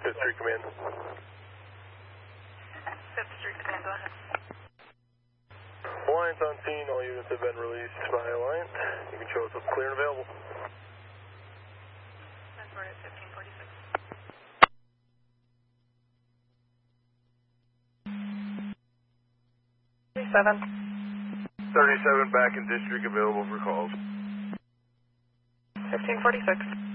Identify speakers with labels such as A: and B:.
A: Fifth Street Command.
B: Fifth Street Command, go ahead.
A: Alliance on scene, all units have been released by Alliance. You can show us what's clear and available.
B: Transport at 1546.
A: 37 back in district available for calls.
B: 1546.